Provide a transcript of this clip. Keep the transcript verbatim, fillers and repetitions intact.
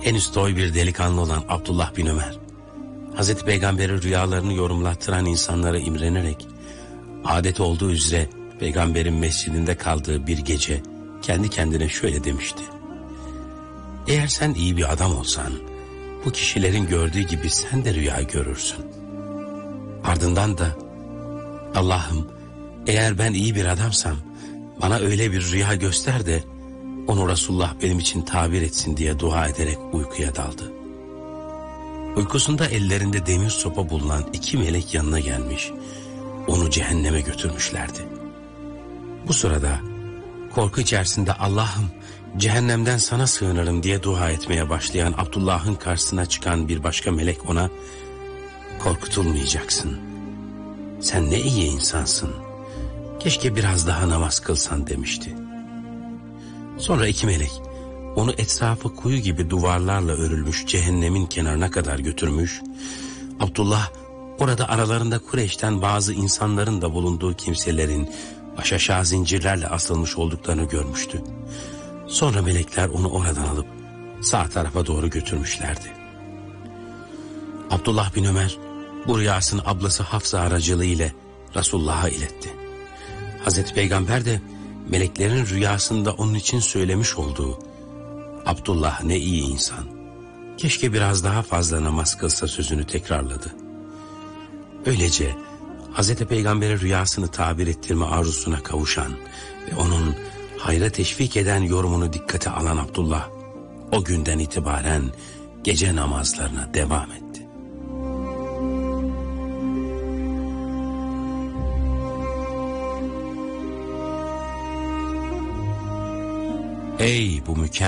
Henüz toy bir delikanlı olan Abdullah bin Ömer, Hazreti Peygamber'in rüyalarını yorumlattıran insanlara imrenerek, adet olduğu üzere Peygamber'in mescidinde kaldığı bir gece kendi kendine şöyle demişti: eğer sen iyi bir adam olsan, bu kişilerin gördüğü gibi sen de rüya görürsün. Ardından da, Allah'ım, eğer ben iyi bir adamsam, bana öyle bir rüya göster de onu Resulullah benim için tabir etsin diye dua ederek uykuya daldı. Uykusunda ellerinde demir sopa bulunan iki melek yanına gelmiş, onu cehenneme götürmüşlerdi. Bu sırada korku içerisinde Allah'ım cehennemden sana sığınırım diye dua etmeye başlayan Abdullah'ın karşısına çıkan bir başka melek ona, korkutulmayacaksın, sen ne iyi insansın, keşke biraz daha namaz kılsan demişti. Sonra iki melek onu etrafı kuyu gibi duvarlarla örülmüş cehennemin kenarına kadar götürmüş. Abdullah orada aralarında Kureyş'ten bazı insanların da bulunduğu kimselerin baş aşağı zincirlerle asılmış olduklarını görmüştü. Sonra melekler onu oradan alıp sağ tarafa doğru götürmüşlerdi. Abdullah bin Ömer bu rüyasını ablası Hafsa aracılığıyla Resulullah'a iletti. Hazreti Peygamber de meleklerin rüyasında onun için söylemiş olduğu, Abdullah ne iyi insan, keşke biraz daha fazla namaz kılsa sözünü tekrarladı. Böylece Hazreti Peygamber'e rüyasını tabir ettirme arzusuna kavuşan ve onun hayra teşvik eden yorumunu dikkate alan Abdullah, o günden itibaren gece namazlarına devam etti. Ey bu mükemmel